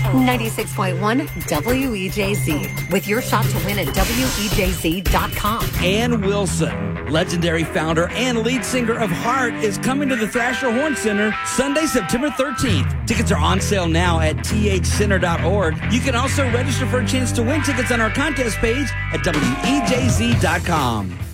96.1 WEJZ, with your shot to win at WEJZ.com. Ann Wilson, legendary founder and lead singer of Heart, is coming to the Thrasher Horn Center Sunday, September 13th. Tickets are on sale now at thcenter.org. You can also register for a chance to win tickets on our contest page at WEJZ.com.